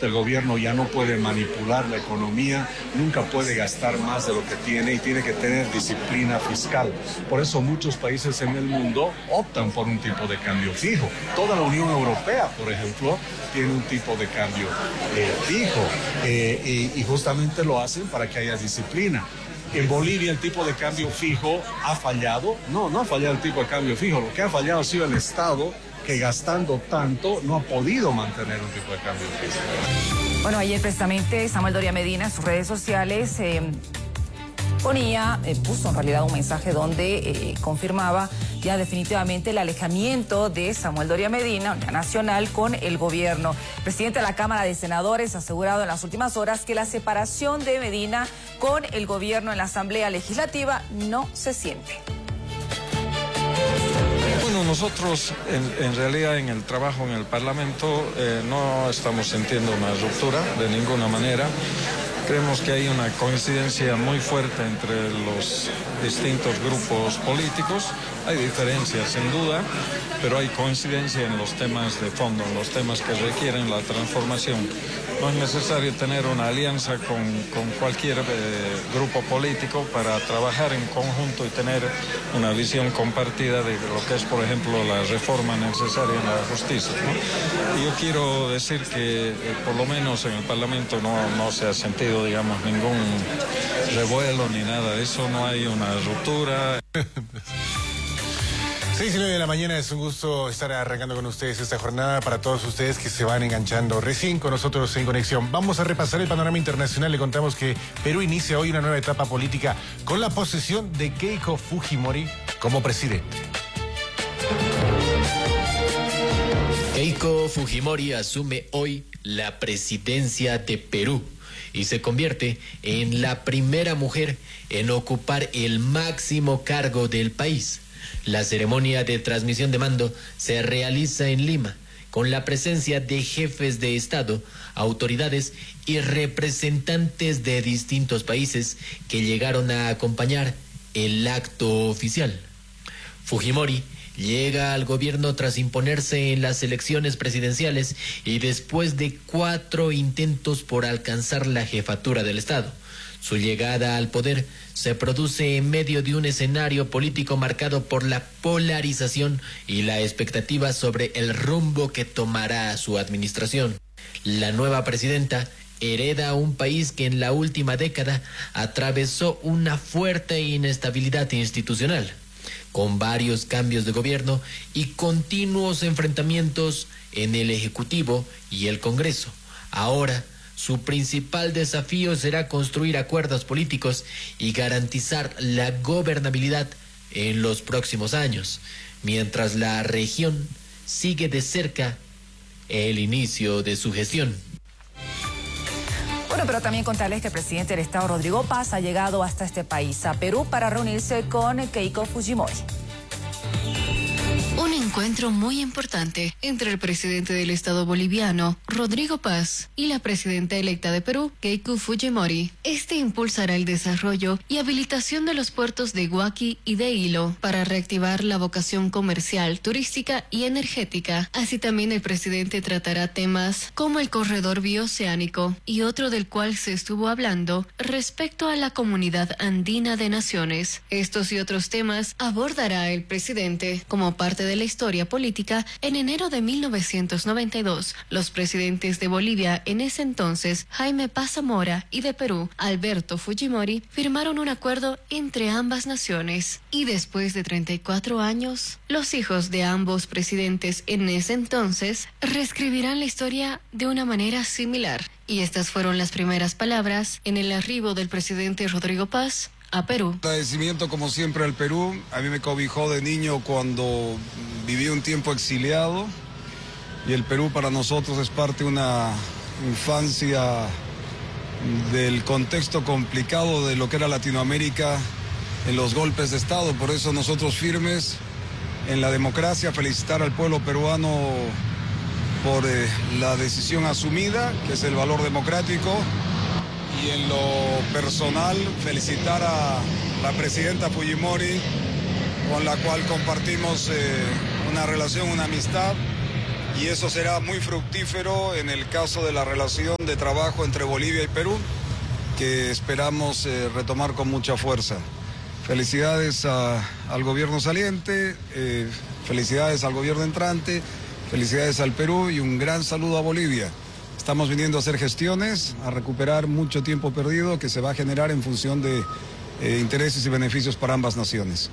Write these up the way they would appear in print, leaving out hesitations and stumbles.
el gobierno ya no puede manipular la economía, nunca puede gastar más de lo que tiene y tiene que tener disciplina fiscal. Por eso muchos países en el mundo optan por un tipo de cambio fijo. Toda la Unión Europea, por ejemplo, tiene un tipo de cambio fijo y justamente lo hacen para que haya disciplina. En Bolivia el tipo de cambio fijo ha fallado. No ha fallado el tipo de cambio fijo. Lo que ha fallado ha sido el Estado, que gastando tanto no ha podido mantener un tipo de cambio fijo. Bueno, ayer precisamente Samuel Doria Medina en sus redes sociales puso en realidad un mensaje donde confirmaba ya definitivamente el alejamiento de Samuel Doria Medina, nacional, con el gobierno. El presidente de la Cámara de Senadores ha asegurado en las últimas horas que la separación de Medina con el gobierno en la Asamblea Legislativa no se siente. Bueno, nosotros en realidad en el trabajo en el Parlamento no estamos sintiendo una ruptura de ninguna manera. Creemos que hay una coincidencia muy fuerte entre los distintos grupos políticos. Hay diferencias sin duda, pero hay coincidencia en los temas de fondo, en los temas que requieren la transformación. No es necesario tener una alianza con cualquier grupo político para trabajar en conjunto y tener una visión compartida de lo que es, por ejemplo, la reforma necesaria en la justicia, ¿no? Y yo quiero decir que por lo menos en el Parlamento no se ha sentido, digamos, ningún revuelo ni nada de eso, no hay una ruptura. 6:09 de la mañana, es un gusto estar arrancando con ustedes esta jornada. Para todos ustedes que se van enganchando recién con nosotros en Conexión, vamos a repasar el panorama internacional. Le contamos que Perú inicia hoy una nueva etapa política con la posesión de Keiko Fujimori como presidente. Keiko Fujimori asume hoy la presidencia de Perú y se convierte en la primera mujer en ocupar el máximo cargo del país. La ceremonia de transmisión de mando se realiza en Lima, con la presencia de jefes de Estado, autoridades y representantes de distintos países que llegaron a acompañar el acto oficial. Fujimori llega al gobierno tras imponerse en las elecciones presidenciales y después de 4 intentos por alcanzar la jefatura del Estado. Su llegada al poder se produce en medio de un escenario político marcado por la polarización y la expectativa sobre el rumbo que tomará su administración. La nueva presidenta hereda un país que en la última década atravesó una fuerte inestabilidad institucional, con varios cambios de gobierno y continuos enfrentamientos en el Ejecutivo y el Congreso. Ahora, su principal desafío será construir acuerdos políticos y garantizar la gobernabilidad en los próximos años, mientras la región sigue de cerca el inicio de su gestión. Bueno, pero también contarles que el presidente del Estado, Rodrigo Paz, ha llegado hasta este país, a Perú, para reunirse con Keiko Fujimori. Un encuentro muy importante entre el presidente del Estado boliviano, Rodrigo Paz, y la presidenta electa de Perú, Keiko Fujimori. Este impulsará el desarrollo y habilitación de los puertos de Huaki y de Hilo para reactivar la vocación comercial, turística y energética. Así también el presidente tratará temas como el corredor bioceánico y otro del cual se estuvo hablando respecto a la Comunidad Andina de Naciones. Estos y otros temas abordará el presidente como parte de la historia política. En enero de 1992, los presidentes de Bolivia en ese entonces, Jaime Paz Zamora, y de Perú, Alberto Fujimori, firmaron un acuerdo entre ambas naciones. Y después de 34 años, los hijos de ambos presidentes en ese entonces reescribirán la historia de una manera similar. Y estas fueron las primeras palabras en el arribo del presidente Rodrigo Paz a Perú. Agradecimiento como siempre al Perú. A mí me cobijó de niño cuando viví un tiempo exiliado y el Perú para nosotros es parte de una infancia del contexto complicado de lo que era Latinoamérica en los golpes de Estado. Por eso nosotros firmes en la democracia, felicitar al pueblo peruano por la decisión asumida, que es el valor democrático. Y en lo personal, felicitar a la presidenta Fujimori, con la cual compartimos una relación, una amistad. y eso será muy fructífero en el caso de la relación de trabajo entre Bolivia y Perú, que esperamos retomar con mucha fuerza. Felicidades al gobierno saliente, felicidades al gobierno entrante, felicidades al Perú y un gran saludo a Bolivia. Estamos viniendo a hacer gestiones, a recuperar mucho tiempo perdido que se va a generar en función de intereses y beneficios para ambas naciones.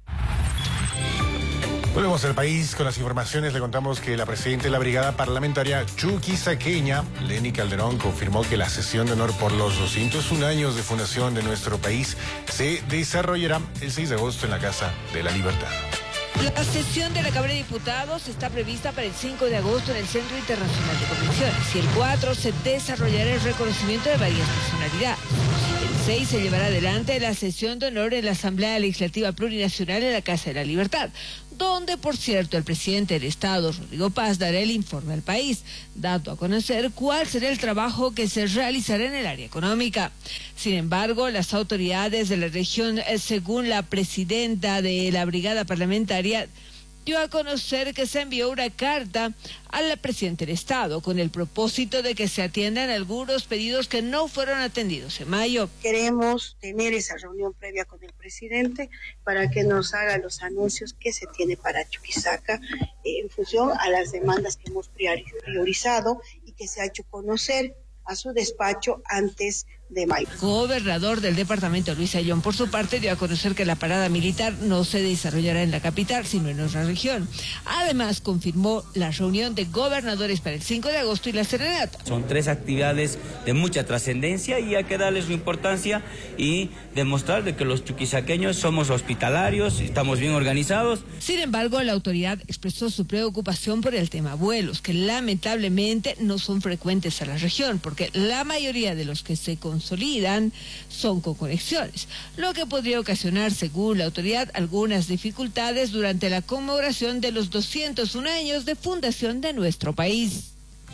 Volvemos al país con las informaciones. Le contamos que la presidenta de la brigada parlamentaria chuquisaqueña, Leni Calderón, confirmó que la sesión de honor por los 201 años de fundación de nuestro país se desarrollará el 6 de agosto en la Casa de la Libertad. La sesión de la Cámara de Diputados está prevista para el 5 de agosto en el Centro Internacional de Convenciones y el 4 se desarrollará el reconocimiento de varias personalidades. El 6 se llevará adelante la sesión de honor en la Asamblea Legislativa Plurinacional en la Casa de la Libertad, donde, por cierto, el presidente del Estado, Rodrigo Paz, dará el informe al país, dando a conocer cuál será el trabajo que se realizará en el área económica. Sin embargo, las autoridades de la región, según la presidenta de la brigada parlamentaria, dio a conocer que se envió una carta al presidente del Estado con el propósito de que se atiendan algunos pedidos que no fueron atendidos en mayo. Queremos tener esa reunión previa con el presidente para que nos haga los anuncios que se tiene para Chuquisaca en función a las demandas que hemos priorizado y que se ha hecho conocer a su despacho antes de mayo. Gobernador del departamento, Luis Ayllón, por su parte, dio a conocer que la parada militar no se desarrollará en la capital, sino en nuestra región. Además, confirmó la reunión de gobernadores para el 5 de agosto y la serenata. Son 3 actividades de mucha trascendencia y hay que darles su importancia y demostrar de que los chuquisaqueños somos hospitalarios, estamos bien organizados. Sin embargo, la autoridad expresó su preocupación por el tema vuelos, que lamentablemente no son frecuentes a la región, porque la mayoría de los que se consolidan son con conexiones, lo que podría ocasionar, según la autoridad, algunas dificultades durante la conmemoración de los 201 años de fundación de nuestro país.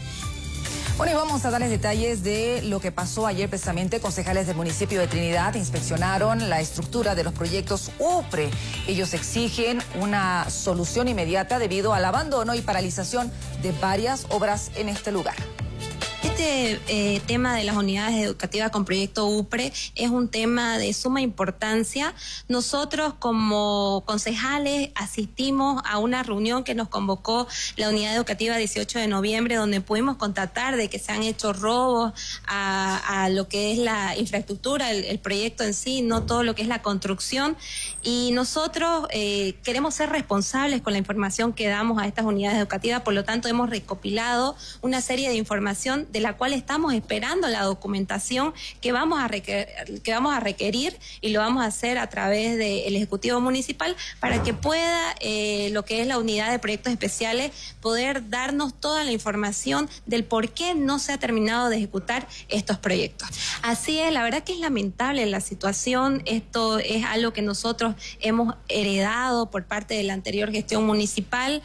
Bueno, y vamos a darles detalles de lo que pasó ayer precisamente. Concejales del municipio de Trinidad inspeccionaron la estructura de los proyectos UPRE. Ellos exigen una solución inmediata debido al abandono y paralización de varias obras en este lugar. Este tema de las unidades educativas con proyecto UPRE es un tema de suma importancia. Nosotros como concejales asistimos a una reunión que nos convocó la unidad educativa 18 de noviembre, donde pudimos constatar de que se han hecho robos a lo que es la infraestructura, el proyecto en sí, no todo lo que es la construcción. Y nosotros queremos ser responsables con la información que damos a estas unidades educativas, por lo tanto hemos recopilado una serie de información de la cual estamos esperando la documentación que vamos a requerir y lo vamos a hacer a través del Ejecutivo Municipal para que pueda lo que es la unidad de proyectos especiales poder darnos toda la información del por qué no se ha terminado de ejecutar estos proyectos. Así es, la verdad que es lamentable la situación. Esto es algo que nosotros hemos heredado por parte de la anterior gestión municipal.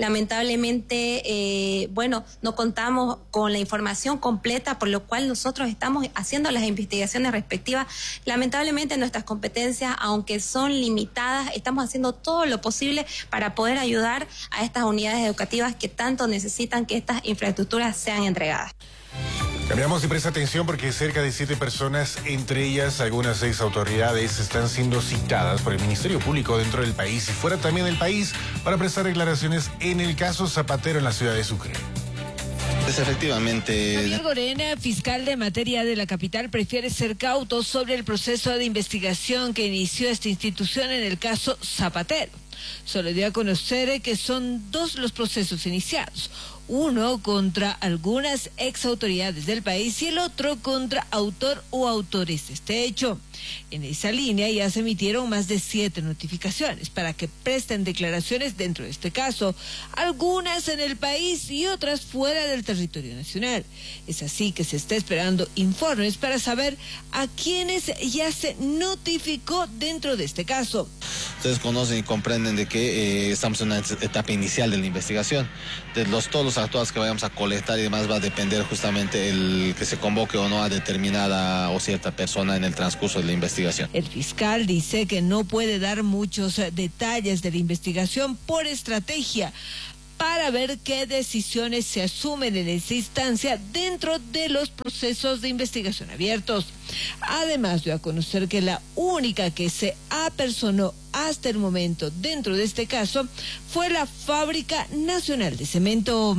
Lamentablemente, no contamos con la información completa, por lo cual nosotros estamos haciendo las investigaciones respectivas. Lamentablemente nuestras competencias, aunque son limitadas, estamos haciendo todo lo posible para poder ayudar a estas unidades educativas que tanto necesitan que estas infraestructuras sean entregadas. Cambiamos y presta atención porque cerca de 7 personas, entre ellas algunas 6 autoridades, están siendo citadas por el Ministerio Público dentro del país y fuera también del país para prestar declaraciones en el caso Zapatero en la ciudad de Sucre. Pues efectivamente. Javier Gorena, fiscal de materia de la capital, prefiere ser cauto sobre el proceso de investigación que inició esta institución en el caso Zapatero. Solo dio a conocer que son 2 los procesos iniciados. Uno contra algunas ex autoridades del país y el otro contra autor o autores de este hecho. En esa línea ya se emitieron más de 7 notificaciones para que presten declaraciones dentro de este caso, algunas en el país y otras fuera del territorio nacional. Es así que se está esperando informes para saber a quienes ya se notificó dentro de este caso. Ustedes conocen y comprenden de que estamos en una etapa inicial de la investigación. De todos los actuados que vayamos a colectar y demás va a depender justamente el que se convoque o no a determinada o cierta persona en el transcurso de la investigación. El fiscal dice que no puede dar muchos detalles de la investigación por estrategia para ver qué decisiones se asumen en esta instancia dentro de los procesos de investigación abiertos. Además, dio a conocer que la única que se apersonó hasta el momento dentro de este caso fue la Fábrica Nacional de Cemento.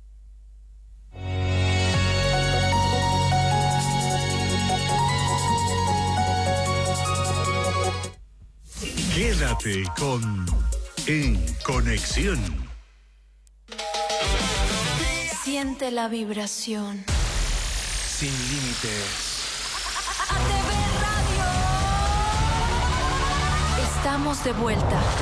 Quédate con En Conexión. Siente la vibración. Sin límites. ATV Radio. Estamos de vuelta.